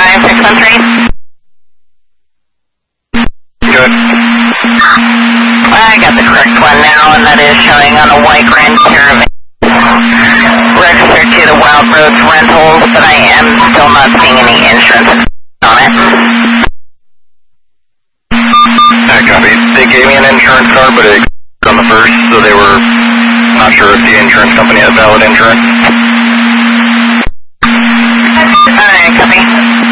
9613. Good. I got the correct one now, and that is showing on a white Grand Caravan. Registered to the Wild Roads Rentals, but I am still not seeing any insurance on it. That copy. They gave me an insurance card, but it on the first, so they were not sure if the insurance company had valid insurance.